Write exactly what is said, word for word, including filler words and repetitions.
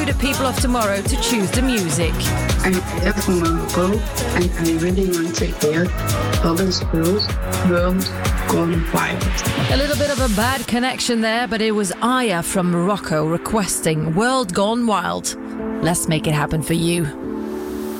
The people of tomorrow to choose the music. I'm here from Morocco and I really want to hear August Blues, World Gone Wild. A little bit of a bad connection there, but it was Aya from Morocco requesting World Gone Wild. Let's make it happen for you.